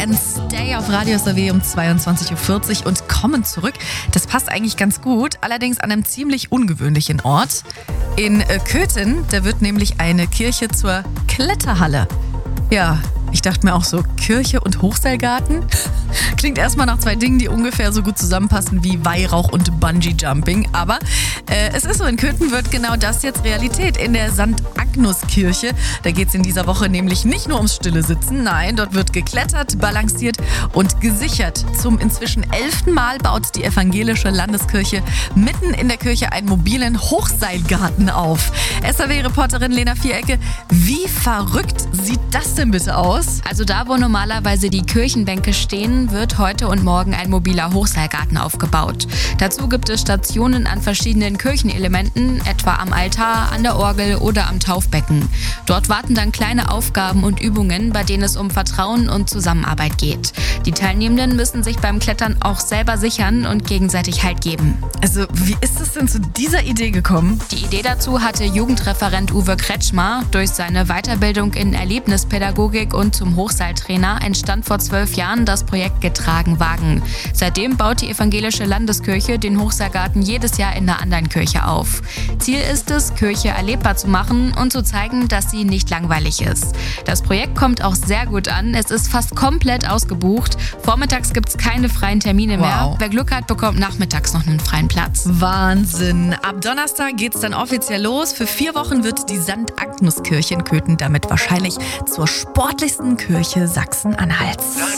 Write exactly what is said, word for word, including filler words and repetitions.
and Stay auf Radio S R W um zweiundzwanzig Uhr vierzig und kommen zurück. Das passt eigentlich ganz gut, allerdings an einem ziemlich ungewöhnlichen Ort. In Köthen, da wird nämlich eine Kirche zur Kletterhalle. Ja, ich dachte mir auch so, Kirche und Hochseilgarten? Klingt erstmal nach zwei Dingen, die ungefähr so gut zusammenpassen wie Weihrauch und Bungee-Jumping. Aber äh, es ist so, in Köthen wird genau das jetzt Realität. In der Sankt Agnus-Kirche, da geht es in dieser Woche nämlich nicht nur ums stille Sitzen. Nein, dort wird geklettert, balanciert und gesichert. Zum inzwischen elften Mal baut die evangelische Landeskirche mitten in der Kirche einen mobilen Hochseilgarten auf. S R W-Reporterin Lena Vierecke, wie verrückt sieht das denn bitte aus? Also da, wo normalerweise die Kirchenbänke stehen, wird heute und morgen ein mobiler Hochseilgarten aufgebaut. Dazu gibt es Stationen an verschiedenen Kirchenelementen, etwa am Altar, an der Orgel oder am Taufbecken. Dort warten dann kleine Aufgaben und Übungen, bei denen es um Vertrauen und Zusammenarbeit geht. Die Teilnehmenden müssen sich beim Klettern auch selber sichern und gegenseitig Halt geben. Also wie ist es denn zu dieser Idee gekommen? Die Idee dazu hatte Jugendreferent Uwe Kretschmer. Durch seine Weiterbildung in Erlebnispädagogik und zum Hochseiltrainer entstand vor zwölf Jahren das Projekt Getragen Wagen. Seitdem baut die evangelische Landeskirche den Hochseilgarten jedes Jahr in einer anderen Kirche auf. Ziel ist es, Kirche erlebbar zu machen und zu zeigen, dass sie nicht langweilig ist. Das Projekt kommt auch sehr gut an. Es ist fast komplett ausgebucht. Vormittags gibt es keine freien Termine mehr. Wow. Wer Glück hat, bekommt nachmittags noch einen freien Platz. Wahnsinn. Ab Donnerstag geht's dann offiziell los. Für vier Wochen wird die Sankt Agnus-Kirche in Köthen damit wahrscheinlich zur sportlichsten Kirche Sachsen-Anhalts.